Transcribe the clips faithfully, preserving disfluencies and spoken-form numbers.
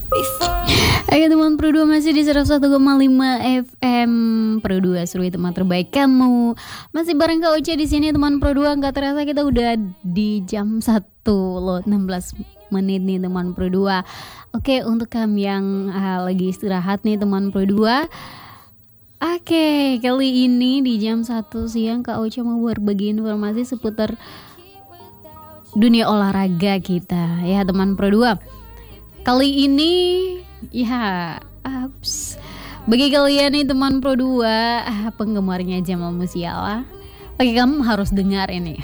Ayo teman Pro dua masih di seratus satu koma lima F M Pro dua, seru teman terbaik kamu. Masih bareng Kak Oce di sini teman Pro dua. Enggak terasa kita udah di jam satu loh, enam belas menit nih teman Pro dua. Oke, untuk kamu yang uh, lagi istirahat nih teman Pro dua. Oke, kali ini di jam satu siang Kak Oce mau berbagi informasi seputar dunia olahraga kita ya teman Pro dua. Kali ini ya, ups. Bagi kalian nih teman Pro dua, ah, penggemarnya Jamal Musiala, oke kamu harus dengar ini.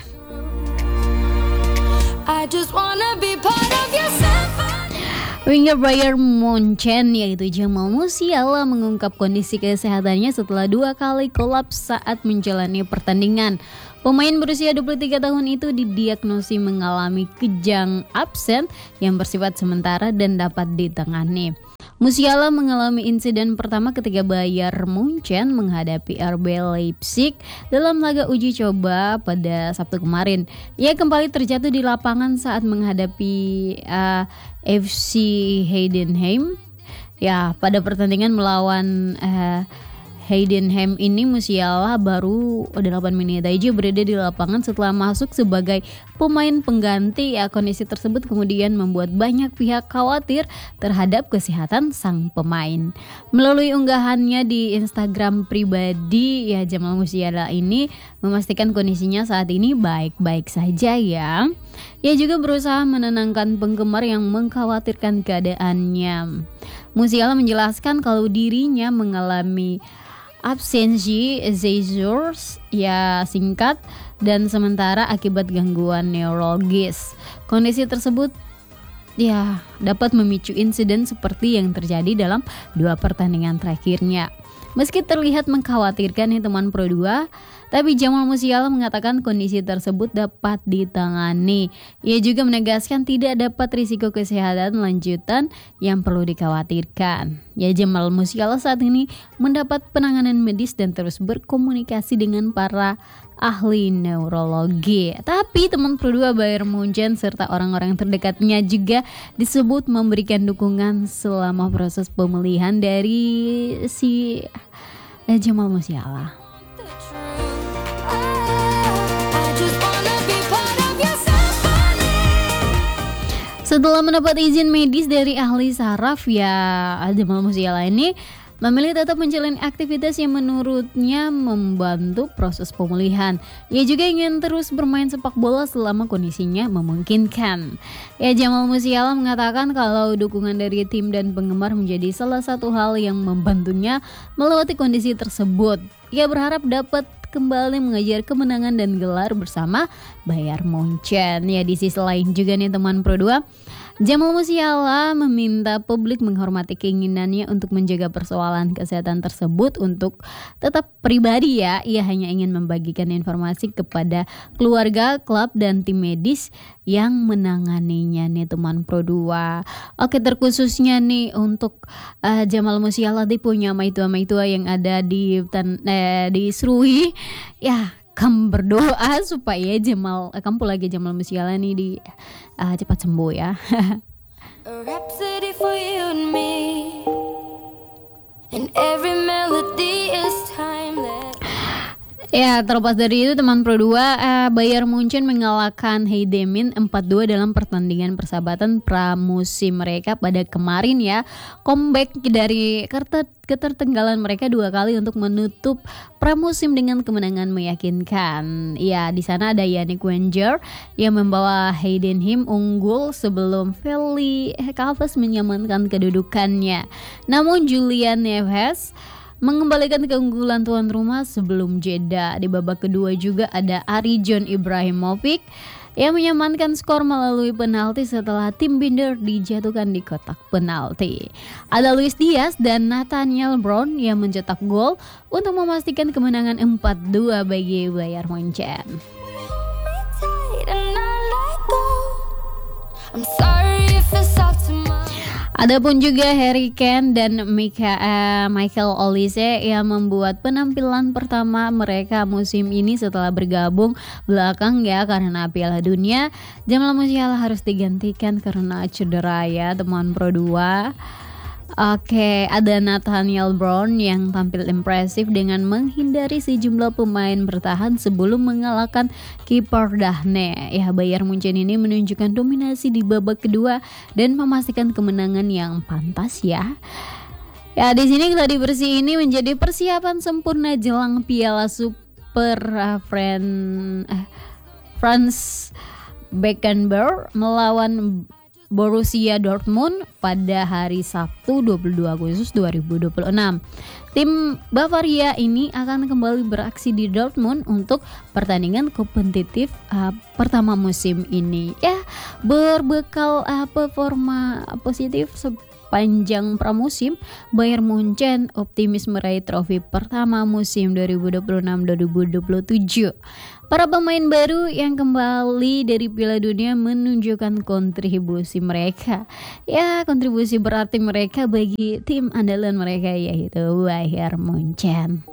I just wanna be part of your symphony. Winger Bayern Munchen yaitu Jamal Musiala mengungkap kondisi kesehatannya setelah dua kali kolaps saat menjalani pertandingan. Pemain berusia dua puluh tiga tahun itu didiagnosis mengalami kejang absen yang bersifat sementara dan dapat ditangani. Musiala mengalami insiden pertama ketika Bayern Munchen menghadapi R B Leipzig dalam laga uji coba pada Sabtu kemarin. Ia kembali terjatuh di lapangan saat menghadapi uh, F C Heidenheim. Ya, pada pertandingan melawan uh, Heidenheim ini Musiala baru delapan menit aja berada di lapangan setelah masuk sebagai pemain pengganti. Ya, kondisi tersebut kemudian membuat banyak pihak khawatir terhadap kesehatan sang pemain. Melalui unggahannya di Instagram pribadi, ya Jamal Musiala ini memastikan kondisinya saat ini baik-baik saja ya. Ia juga berusaha menenangkan penggemar yang mengkhawatirkan keadaannya. Musiala menjelaskan kalau dirinya mengalami absensi seizures ya singkat dan sementara akibat gangguan neurologis. Kondisi tersebut ya dapat memicu insiden seperti yang terjadi dalam dua pertandingan terakhirnya. Meski terlihat mengkhawatirkan nih teman Pro dua, tapi Jamal Musiala mengatakan kondisi tersebut dapat ditangani. Ia juga menegaskan tidak dapat risiko kesehatan lanjutan yang perlu dikhawatirkan. Ya, Jamal Musiala saat ini mendapat penanganan medis dan terus berkomunikasi dengan para ahli neurologi. Tapi teman Pro dua, Bayern Munchen serta orang-orang terdekatnya juga disebut memberikan dukungan selama proses pemulihan dari si eh, Jamal Musiala. Setelah mendapat izin medis dari ahli saraf, ya Jamal Musiala ini memilih tetap menjalani aktivitas yang menurutnya membantu proses pemulihan. Ia juga ingin terus bermain sepak bola selama kondisinya memungkinkan. Ya, Jamal Musiala mengatakan kalau dukungan dari tim dan penggemar menjadi salah satu hal yang membantunya melewati kondisi tersebut. Ia berharap dapat kembali mengejar kemenangan dan gelar bersama Bayern Munchen. Ya, di sisi lain juga nih teman Pro dua, Jamal Musiala meminta publik menghormati keinginannya untuk menjaga persoalan kesehatan tersebut untuk tetap pribadi ya. Ia hanya ingin membagikan informasi kepada keluarga, klub dan tim medis yang menanganinya nih teman Pro dua. Oke, terkhususnya nih untuk uh, Jamal Musiala di punya maitua-maitua yang ada di tan, eh, di Srui. Ya, kamu berdoa supaya Jamal, kamu lagi Jamal Musiala nih di uh, cepat sembuh ya. A rhapsody for you and me, and every melody is timeless. Ya, terlepas dari itu teman Pro dua, uh, Bayern Munchen mengalahkan Heidenheim empat dua dalam pertandingan persahabatan pramusim mereka pada kemarin ya. Comeback dari ketertinggalan mereka dua kali untuk menutup pramusim dengan kemenangan meyakinkan. Ya, di sana ada Yannick Wenger yang membawa Heidenheim unggul sebelum Feli Kalves menyamankan kedudukannya. Namun Julian Neves mengembalikan keunggulan tuan rumah sebelum jeda. Di babak kedua juga ada Arjan Ibrahimovic yang menyamankan skor melalui penalti setelah tim Binder dijatuhkan di kotak penalti. Ada Luis Diaz dan Nathaniel Brown yang mencetak gol untuk memastikan kemenangan empat dua bagi Bayern Munchen. Adapun juga Harry Kane dan Mika, eh, Michael Olise yang membuat penampilan pertama mereka musim ini setelah bergabung belakang ya karena Piala Dunia. Jamal Musiala harus digantikan karena cedera ya teman Pro dua. Oke, ada Nathaniel Brown yang tampil impresif dengan menghindari sejumlah pemain bertahan sebelum mengalahkan kiper Dahne. Ya, Bayern Munchen ini menunjukkan dominasi di babak kedua dan memastikan kemenangan yang pantas ya. Ya, di sini gladi bersih ini menjadi persiapan sempurna jelang Piala Super uh, Fran, uh, Franz Beckenbauer melawan Borussia Dortmund pada hari Sabtu dua puluh dua Agustus dua ribu dua puluh enam. Tim Bavaria ini akan kembali beraksi di Dortmund untuk pertandingan kompetitif uh, pertama musim ini. Ya, berbekal uh, performa positif sepanjang pramusim, Bayern Munchen optimis meraih trofi pertama musim dua ribu dua puluh enam dua ribu dua puluh tujuh. Para pemain baru yang kembali dari Piala Dunia menunjukkan kontribusi mereka. Ya, kontribusi berarti mereka bagi tim andalan mereka yaitu Bayern Munchen.